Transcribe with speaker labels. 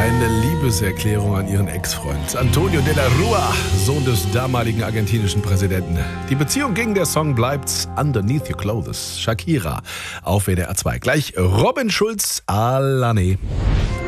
Speaker 1: Eine Liebeserklärung an ihren Ex-Freund Antonio de la Rua, Sohn des damaligen argentinischen Präsidenten. Die Beziehung ging, der Song bleibt Underneath Your Clothes. Shakira auf WDR 2. Gleich Robin Schulz, Alane.